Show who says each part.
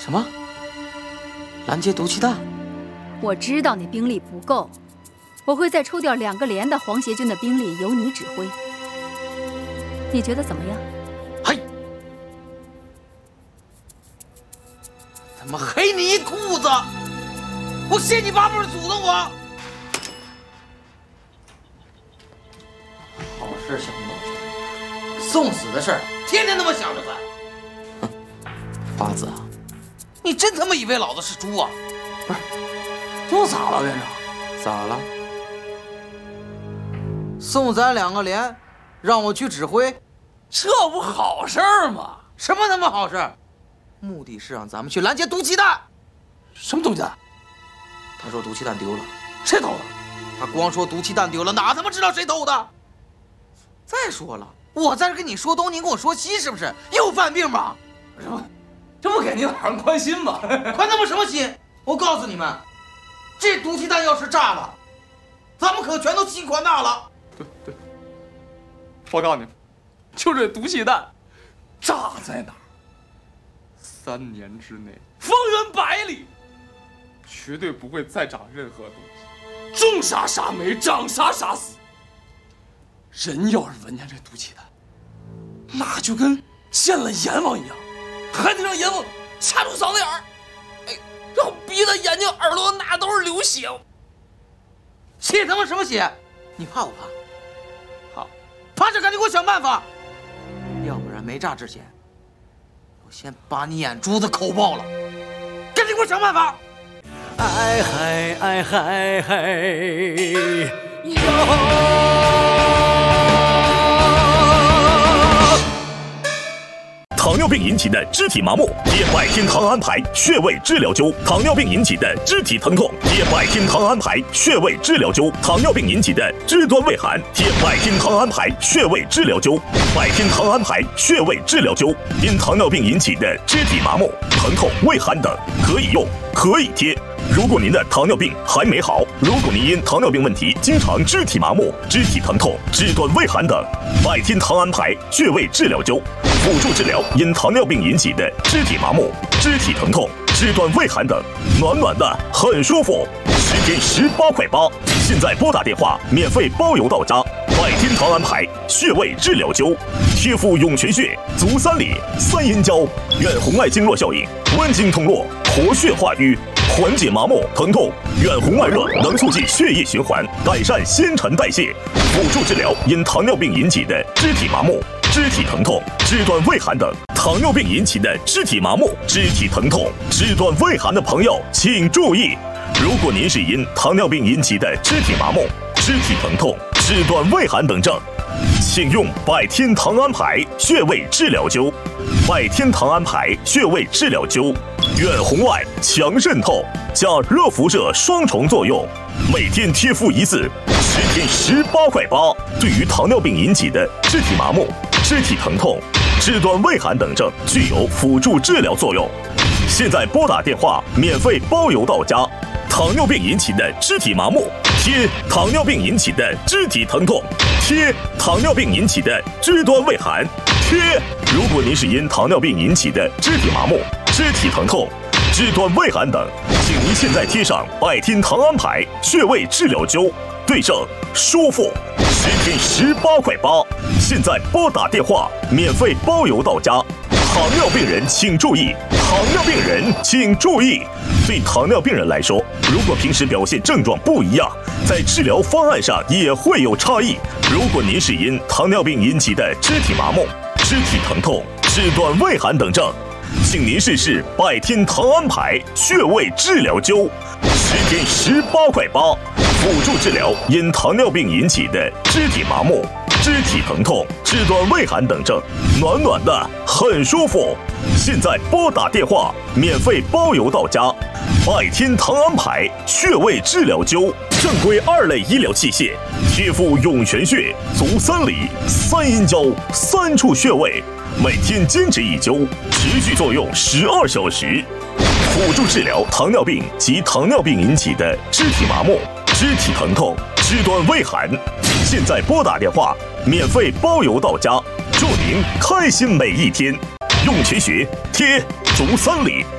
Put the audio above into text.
Speaker 1: 什么？拦截毒气弹？
Speaker 2: 我知道你兵力不够，我会再抽调2个连的皇协军的兵力由你指挥。你觉得怎么样？
Speaker 1: 嘿，他妈黑你一裤子！我谢你8辈祖宗！我好事想不到，送死的事儿天天他妈想着干。哼，八子啊，你真他妈以为老子是猪啊？
Speaker 3: 不是，又咋了，连长？
Speaker 1: 咋了？送咱2个连，让我去指挥，
Speaker 3: 这不好事儿吗？
Speaker 1: 什么他妈好事？目的是让咱们去拦截毒气弹。
Speaker 3: 什么毒气弹？
Speaker 1: 他说毒气弹丢了，
Speaker 3: 谁偷的？
Speaker 1: 他光说毒气弹丢了，哪他妈知道谁偷的？再说了，我在这跟你说东，你跟我说西，是不是？又犯病吧？
Speaker 3: 这不给您晚上宽心吗？
Speaker 1: 宽他妈什么心？我告诉你们，这毒气弹要是炸了，咱们可全都心宽大了。
Speaker 3: 对，我告诉你们，就这毒气弹，炸在哪儿，3年之内方圆100里。绝对不会再长任何东西，种啥啥没，长啥啥死。人要是闻见这毒气弹，那就跟见了阎王一样，还得让阎王掐住嗓子眼儿，哎，然后鼻子、眼睛、耳朵那都是流血。
Speaker 1: 血他妈什么血？你怕不怕？
Speaker 3: 怕
Speaker 1: 就赶紧给我想办法，要不然没炸之前，我先把你眼珠子抠爆了。赶紧给我想办法！
Speaker 4: 哎嗨哎嗨嘿哟！
Speaker 5: 糖尿病引起的肢体麻木，贴百天糖安牌穴位治疗灸；糖尿病引起的肢体疼痛，贴百天糖安牌穴位治疗灸；糖尿病引起的肢端畏寒，贴百天糖安牌穴位治疗灸。百天糖安牌穴位治疗灸，因糖尿病引起的肢体麻木、疼痛、畏寒等，可以用，可以贴。如果您的糖尿病还没好，如果您因糖尿病问题经常肢体麻木、肢体疼痛、肢端畏寒等，百天糖安牌穴位治疗灸，辅助治疗因糖尿病引起的肢体麻木、肢体疼痛、肢端畏寒等，暖暖的很舒服，10天18块8。现在拨打电话，免费包邮到家。百天糖安牌穴位治疗灸，贴敷涌泉穴、足三里、3阴交，远红外经络效应，温经通络，活血化瘀，缓解麻木疼痛，远红外热能促进血液循环，改善新陈代谢，辅助治疗因糖尿病引起的肢体麻木、肢体疼痛、肢端畏寒等。糖尿病引起的肢体麻木、肢体疼痛、肢端畏寒的朋友，请注意，如果您是因糖尿病引起的肢体麻木、肢体疼痛、肢端畏寒等症，请用百天糖安牌穴位治疗灸。百天糖安牌穴位治疗灸，远红外强渗透加热辐射双重作用，每天贴敷1次，10天18块8。对于糖尿病引起的肢体麻木、肢体疼痛、肢端畏寒等症，具有辅助治疗作用。现在拨打电话，免费包邮到家。糖尿病引起的肢体麻木，贴糖尿病引起的肢体疼痛，贴糖尿病引起的肢端畏寒，贴。如果您是因糖尿病引起的肢体麻木、肢体疼痛、肢端畏寒等，请您现在贴上百天糖安牌穴位治疗灸，对症舒服，10天18块8。现在拨打电话，免费包邮到家。糖尿病人请注意，糖尿病人请注意。对糖尿病人来说，如果平时表现症状不一样，在治疗方案上也会有差异。如果您是因糖尿病引起的肢体麻木、肢体疼痛、肢端畏寒等症，请您试试百天糖安牌穴位治疗灸，10天18块8，辅助治疗因糖尿病引起的肢体麻木、肢体疼痛、肢端畏寒等症，暖暖的很舒服。现在拨打电话，免费包邮到家。百天糖安牌穴位治疗灸，正规2类医疗器械，贴敷涌泉穴、足三里、3阴交3处穴位，每天坚持1灸，持续作用12小时，辅助治疗糖尿病及糖尿病引起的肢体麻木、肢体疼痛、肢端畏寒。现在拨打电话，免费包邮到家，祝您开心每一天。涌泉穴贴足三里。